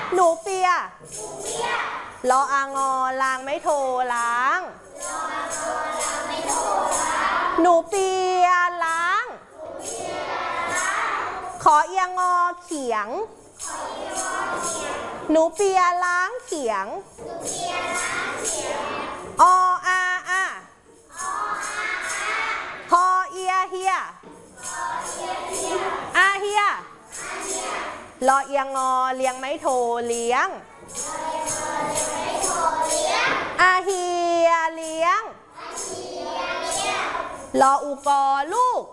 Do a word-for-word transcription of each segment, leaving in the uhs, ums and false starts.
หนูเปียรออางอล้างไม่โทล้างหนูเปียล้างขอเอียงอเขียงหนูเปียล้างเขียงออาอาฮอเอียเฮียอาเฮียรอเอียงอเลี้ยงไม่โทเลี้ยงอาเฮียเลี้ยงรออูกอลูก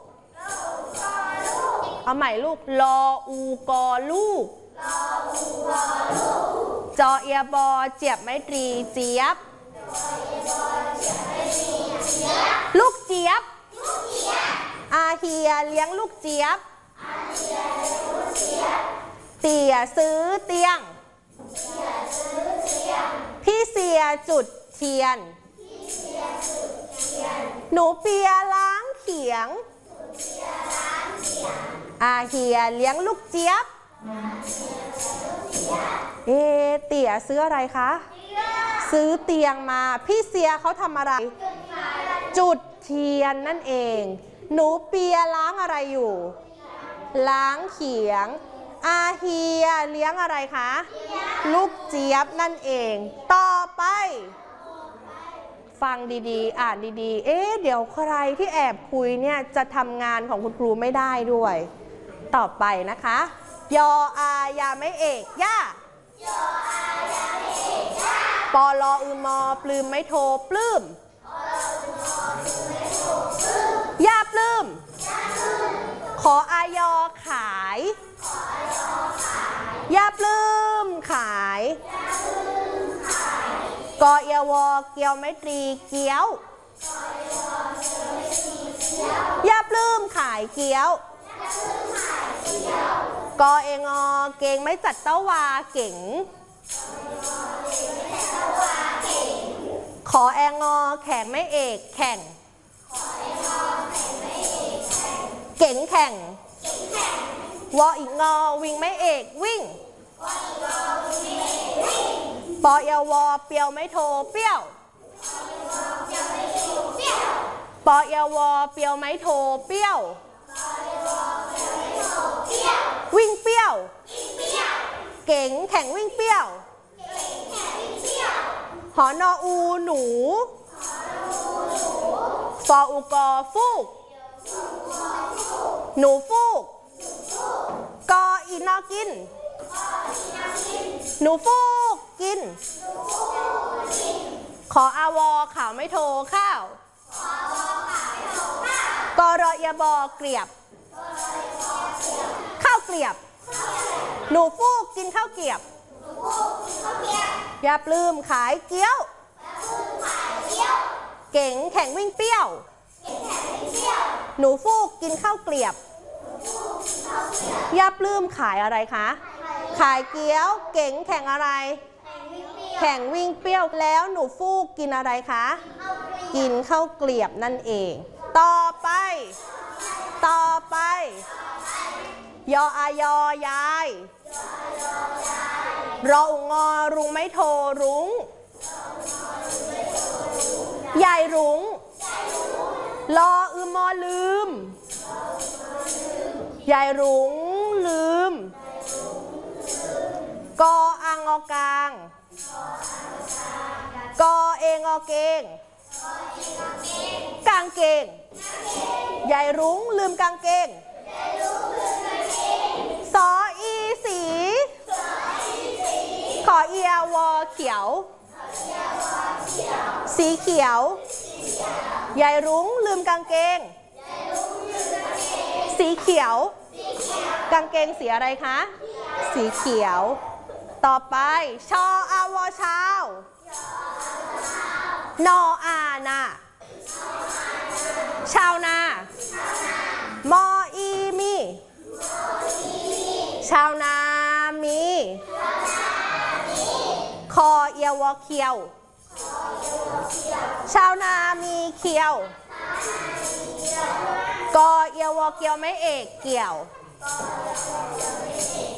เอาใหม่ลูกรออูกอลูกจอเอียบอเจียบไม้ตรีเจี๊ยบลูกเจี๊ยบอาเฮียเลี้ยงลูกเจี๊ยบเตี่ยซื้อเตียงพี่เสียจุดเทียนหนูเปียล้างเขียงอาเฮียเลี้ยงลูกเจี๊ยบเอเตี่ยซื้ออะไรคะซื้อเตียงมาพี่เสียเขาทำอะไรจุดเทียนนั่นเองหนูเปียล้างอะไรอยู่ล้างเขียงอาเฮียเลี้ยงอะไรคะลูกเจี๊ยบนั่นเองต่อไปฟังดีๆอ่านดีๆเอ๊ะเดี๋ยวใครที่แอบคุยเนี่ยจะทำงานของคุณครูไม่ได้ด้วยต่อไปนะคะยออายาไม่เอกย่าปอลออือมอปลืมไม่โทปลื้มย่าปลื้มขออายอขายย่าปลื้มขายกอเอียวอเกียวไม่ตรีเกี๊ยวย่าปลื้มขายเกี๊ยวกอเองอเก่งไม่จัดเต้าวาเก่งขอแองอแข่งไม่เอกแข่งเก่งแข่งวออีกงอวิ่งไม่เอกวิ่งปอเอววอเปียวไม่โทเปี้ยวปอเอววอเปียวไม่โทเปี้ยววิ่งเปี้ยวเก่งแข่งวิ่งเปี้ยวหอนออูหนูฟออูกอฟูกหนูฟูกกออีนอกินหนูฟูกกินขออาวอข่าวไม่โทข้าวกอรอยาบอกลียบข้าวเกลียบหนูฟูกกินข้าวเกลียบอย่าปลื้มขายเกี๊ยวเก่งแข่งวิ่งเปี้ยวหนูฟูกกินข้าวเกลียบอย่าปลื้มขายอะไรคะขายเกี๊ยวเก่งแข่งอะไรแข่งวิ่งเปี้ยวแล้วหนูฟูกกินอะไรคะกินข้าวเกลียบนั่นเองต่อไปต่อไปยออายอยายรออุงอรุงไม่โทรุ้งยายรุ้งรออือมอลืมยายรุ้งลืมกออางอกลางกอเองอเกงกางเกงยายรุ้งลืมกางเกงสออีสีขอเอียวอเขียวสีเขียวยายรุ้งลืมกางเกงสีเขียวกางเกงสีอะไรคะสีเขียวต่อไปชออาวอเช้านออานาชาวนามออีมีชาวนามีคอเอียววอเขียวชาวนามีเขียวกอเอียววอเกียวไม่เอกเกี่ยว